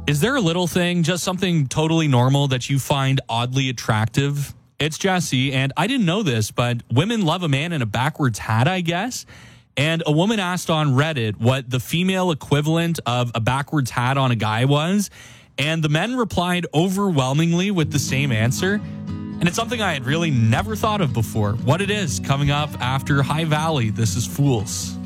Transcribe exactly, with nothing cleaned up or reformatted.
Is there a little thing, just something totally normal that you find oddly attractive? It's Jesse, and I didn't know this, but women love a man in a backwards hat, I guess. And a woman asked on Reddit what the female equivalent of a backwards hat on a guy was, and the men replied overwhelmingly with the same answer. And it's something I had really never thought of before. What it is, coming up after High Valley. This is Fools.